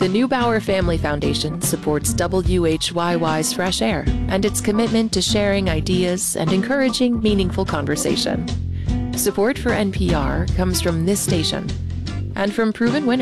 The Neubauer Family Foundation supports WHYY's Fresh Air and its commitment to sharing ideas and encouraging meaningful conversation. Support for NPR comes from this station and from proven winners.